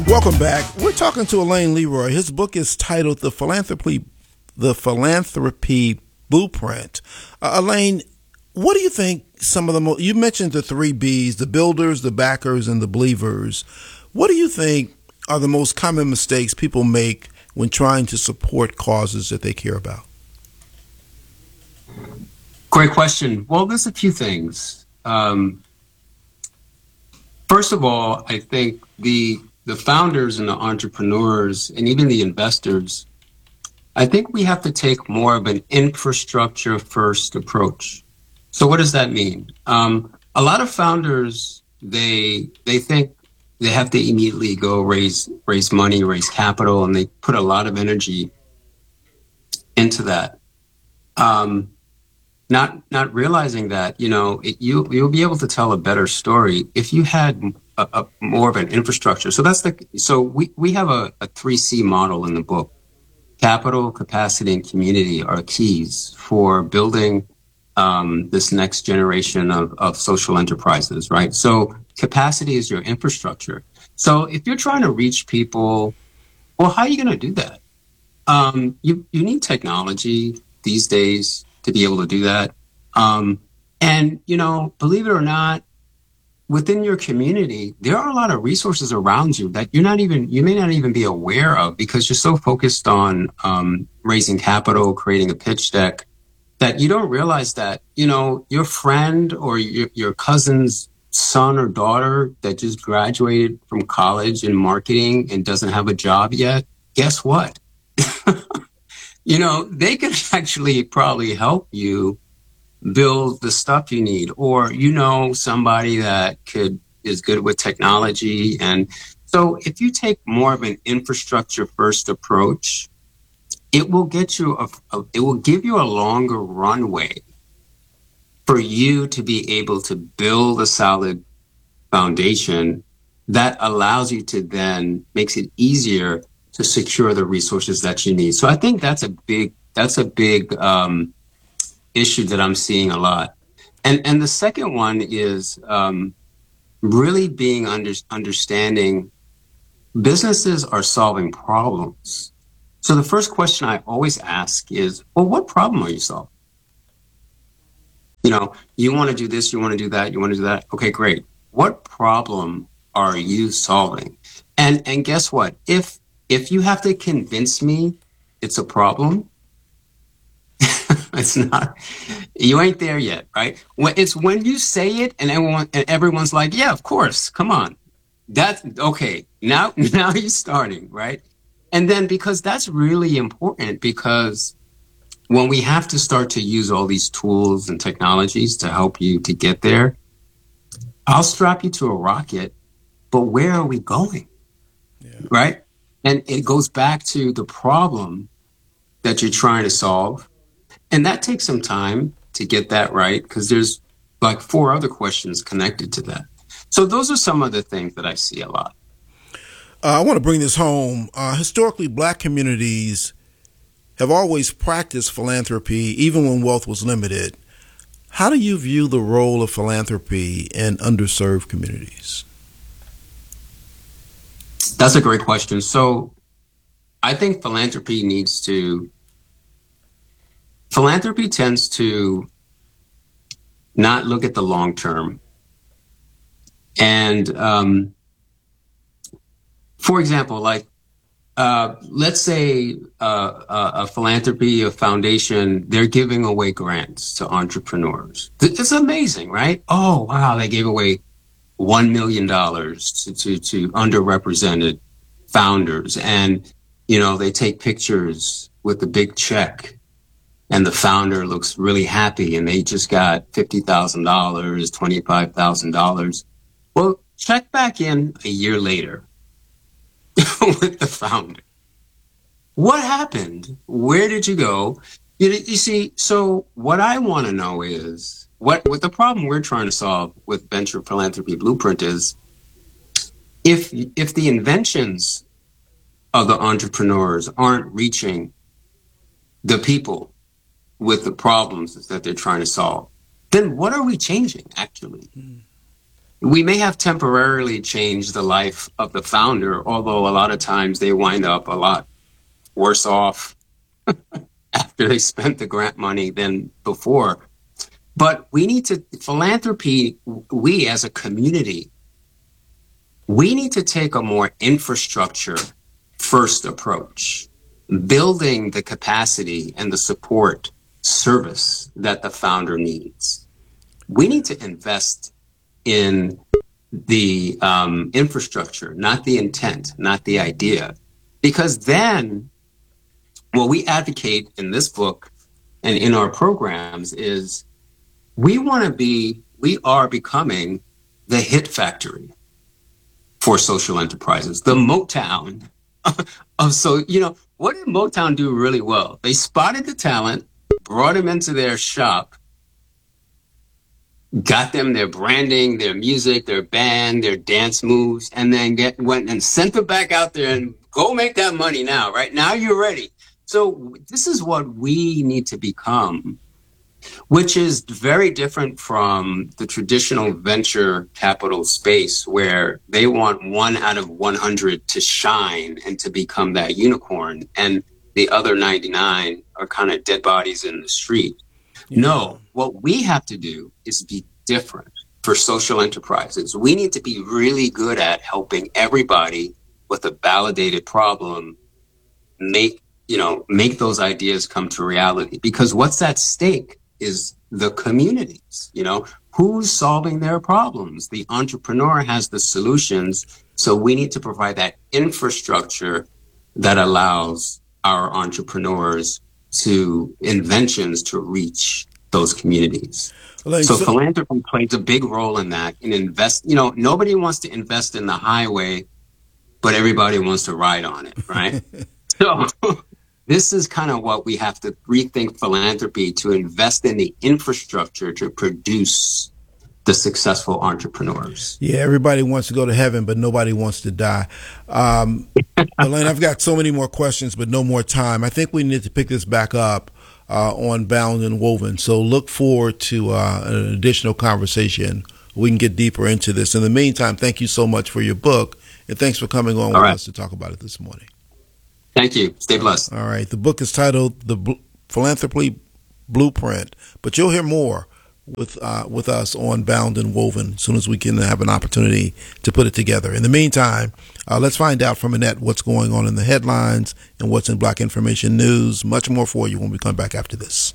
Welcome back. We're talking to Elaine Leroy. His book is titled The Philanthropy Blueprint. Elaine, what do you think some of the you mentioned the three B's, the builders, the backers, and the believers. What do you think are the most common mistakes people make when trying to support causes that they care about? Great question. Well, there's a few things. First of all, I think the founders and the entrepreneurs and even the investors, I think we have to take more of an infrastructure first approach. So what does that mean? A lot of founders, they think they have to immediately go raise money, raise capital, and they put a lot of energy into that. Not realizing that, you'll be able to tell a better story if you had a more of an infrastructure. So we have a 3C model in the book. Capital, capacity, and community are keys for building this next generation of social enterprises, right? So capacity is your infrastructure. So if you're trying to reach people, well, how are you going to do that? You need technology these days to be able to do that. And, believe it or not, within your community, there are a lot of resources around you that you may not even be aware of because you're so focused on raising capital, creating a pitch deck, that you don't realize that, your friend or your cousin's son or daughter that just graduated from college in marketing and doesn't have a job yet, guess what? They can actually probably help you build the stuff you need, or somebody that is good with technology. And so if you take more of an infrastructure first approach, it will get you it will give you a longer runway for you to be able to build a solid foundation that allows you to then makes it easier to secure the resources that you need. So I think that's a big issue that I'm seeing a lot. And the second one is really being understanding businesses are solving problems. So the first question I always ask is, well, what problem are you solving? You want to do this, you want to do that, you want to do that. Okay, great. What problem are you solving? And guess what? If you have to convince me it's a problem, it's not, you ain't there yet, right? It's when you say it and everyone's like, yeah, of course, come on. That's okay. Now you're starting, right? And then because that's really important, because when we have to start to use all these tools and technologies to help you to get there, I'll strap you to a rocket, but where are we going? Yeah. Right? And it goes back to the problem that you're trying to solve. And that takes some time to get that right, because there's like 4 other questions connected to that. So those are some of the things that I see a lot. I want to bring this home. Historically, Black communities have always practiced philanthropy, even when wealth was limited. How do you view the role of philanthropy in underserved communities? That's a great question. So I think philanthropy tends to not look at the long term. And for example, like let's say a philanthropy, a foundation, they're giving away grants to entrepreneurs. It's amazing, right? Oh, wow, they gave away $1 million to underrepresented founders. And, they take pictures with the big check and the founder looks really happy and they just got $50,000, $25,000. Well, check back in a year later with the founder. What happened? Where did you go? You see, so what I want to know is what the problem we're trying to solve with Venture Philanthropy Blueprint is if the inventions of the entrepreneurs aren't reaching the people with the problems that they're trying to solve, then what are we changing actually? we may have temporarily changed the life of the founder, although a lot of times they wind up a lot worse off after they spent the grant money than before. But we need to, philanthropy, we as a community, we need to take a more infrastructure first approach, building the capacity and the support service that the founder needs. We need to invest in the infrastructure, not the intent, not the idea. Because then what we advocate in this book and in our programs is we are becoming the hit factory for social enterprises, the Motown of, so, what did Motown do really well? They spotted the talent, brought them into their shop, got them their branding, their music, their band, their dance moves, and then went and sent them back out there and go make that money now, right? Now you're ready. So this is what we need to become, which is very different from the traditional venture capital space where they want 1 out of 100 to shine and to become that unicorn. And the other 99 are kind of dead bodies in the street. Yeah. No, what we have to do is be different for social enterprises. We need to be really good at helping everybody with a validated problem make those ideas come to reality. Because what's at stake is the communities, who's solving their problems. The entrepreneur has the solutions. So we need to provide that infrastructure that allows our entrepreneurs inventions to reach those communities. So philanthropy plays a big role in that, nobody wants to invest in the highway, but everybody wants to ride on it, right? So this is kind of what we have to rethink philanthropy, to invest in the infrastructure to produce the successful entrepreneurs. Yeah, everybody wants to go to heaven, but nobody wants to die. Elaine, I've got so many more questions, but no more time. I think we need to pick this back up on Bound and Woven. So look forward to an additional conversation. We can get deeper into this. In the meantime, thank you so much for your book, and thanks for coming on with us to talk about it this morning. Thank you. Stay blessed. All right. The book is titled The Philanthropy Blueprint, but you'll hear more with us on Bound and Woven as soon as we can have an opportunity to put it together. In the meantime, let's find out from Annette what's going on in the headlines and what's in Black Information News. Much more for you when we come back after this.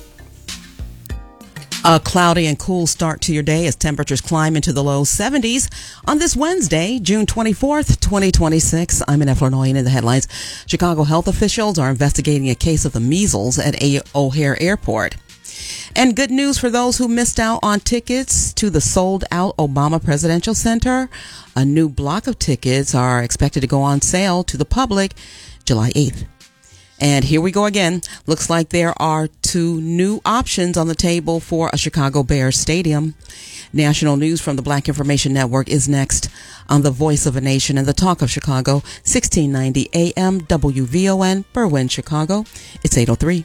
A cloudy and cool start to your day as temperatures climb into the low 70s on this Wednesday, June 24th, 2026. I'm Annette Flournoy. In the headlines, Chicago health officials are investigating a case of the measles at O'Hare Airport. And good news for those who missed out on tickets to the sold-out Obama Presidential Center. A new block of tickets are expected to go on sale to the public July 8th. And here we go again. Looks like there are 2 new options on the table for a Chicago Bears stadium. National news from the Black Information Network is next on the Voice of a Nation and the Talk of Chicago, 1690 AM WVON, Berwyn, Chicago. It's 8:03.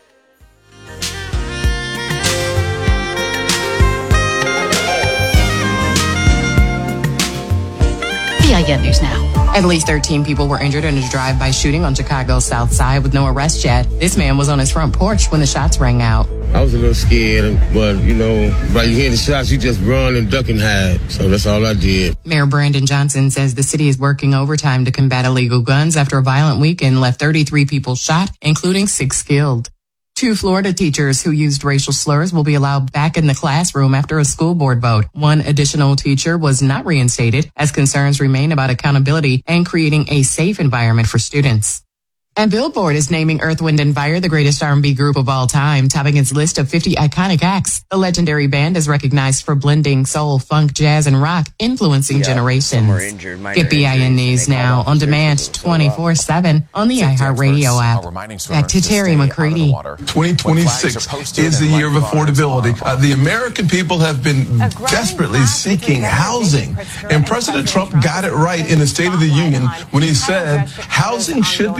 PIN News Now. At least 13 people were injured in a drive-by shooting on Chicago's South Side with no arrest yet. This man was on his front porch when the shots rang out. I was a little scared, but, by you hear the shots, you just run and duck and hide. So that's all I did. Mayor Brandon Johnson says the city is working overtime to combat illegal guns after a violent weekend left 33 people shot, including 6 killed. 2 Florida teachers who used racial slurs will be allowed back in the classroom after a school board vote. 1 additional teacher was not reinstated as concerns remain about accountability and creating a safe environment for students. And Billboard is naming Earth, Wind & Fire the greatest R&B group of all time, topping its list of 50 iconic acts. The legendary band is recognized for blending soul, funk, jazz, and rock, influencing generations. Get BIN News now on demand 24/7 on the iHeartRadio app. Back to Terry McCready. 2026 is the year of affordability. The American people have been desperately seeking housing, and President Trump got it right in the State of the Union when he said housing should be for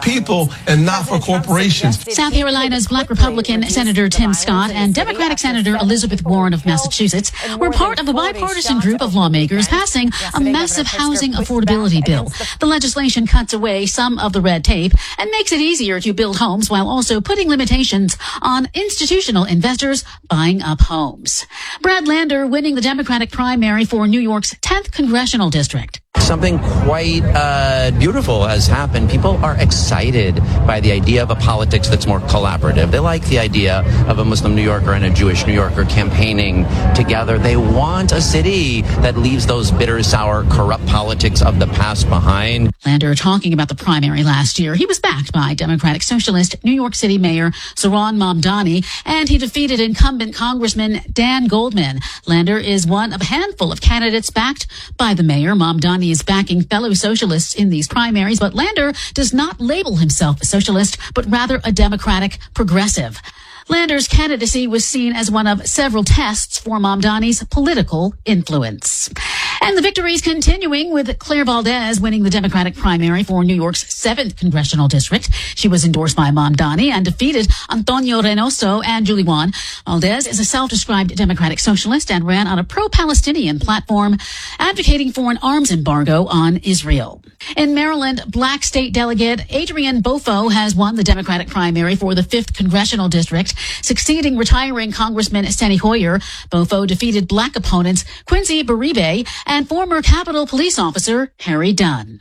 people and not for corporations. South Carolina's Black Republican Senator Tim Scott and Democratic Senator Elizabeth Warren of Massachusetts were part of a bipartisan group of lawmakers passing a massive housing affordability bill. The legislation cuts away some of the red tape and makes it easier to build homes while also putting limitations on institutional investors buying up homes. Brad Lander winning the Democratic primary for New York's 10th congressional district. Something quite beautiful has happened. People are excited by the idea of a politics that's more collaborative. They like the idea of a Muslim New Yorker and a Jewish New Yorker campaigning together. They want a city that leaves those bitter, sour, corrupt politics of the past behind. Lander talking about the primary last year. He was backed by Democratic Socialist New York City Mayor Zohran Mamdani, and he defeated incumbent Congressman Dan Goldman. Lander is one of a handful of candidates backed by the mayor. Mamdani is backing fellow socialists in these primaries, but Lander does not label himself a socialist, but rather a Democratic progressive. Lander's candidacy was seen as one of several tests for Mamdani's political influence. And the victories continuing with Claire Valdez winning the Democratic primary for New York's 7th congressional district. She was endorsed by Mamdani and defeated Antonio Reynoso and Julie Wan. Valdez is a self-described Democratic socialist and ran on a pro-Palestinian platform advocating for an arms embargo on Israel. In Maryland, Black state delegate Adrian Bofo has won the Democratic primary for the 5th congressional district, succeeding retiring Congressman Steny Hoyer. Bofo defeated Black opponents Quincy Beribe and former Capitol Police officer Harry Dunn.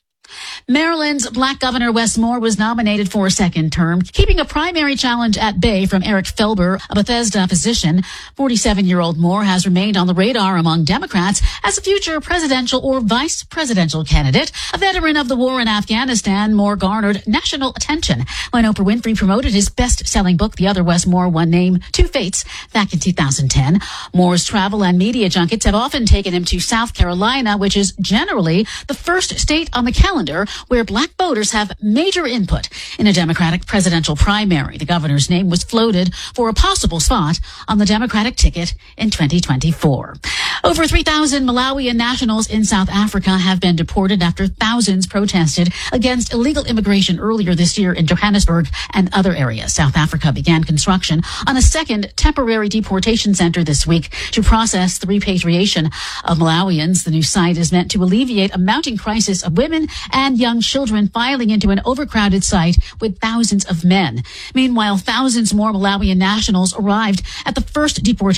Maryland's Black Governor Wes Moore was nominated for a second term, keeping a primary challenge at bay from Eric Felber, a Bethesda physician. 47-year-old Moore has remained on the radar among Democrats as a future presidential or vice presidential candidate. A veteran of the war in Afghanistan, Moore garnered national attention when Oprah Winfrey promoted his best-selling book, The Other Wes Moore, One Name, Two Fates, back in 2010. Moore's travel and media junkets have often taken him to South Carolina, which is generally the first state on the calendar where Black voters have major input in a Democratic presidential primary. The governor's name was floated for a possible spot on the Democratic ticket in 2024. Over 3,000 Malawian nationals in South Africa have been deported after thousands protested against illegal immigration earlier this year in Johannesburg and other areas. South Africa began construction on a second temporary deportation center this week to process the repatriation of Malawians. The new site is meant to alleviate a mounting crisis of women and young children filing into an overcrowded site with thousands of men. Meanwhile, thousands more Malawian nationals arrived at the first deportation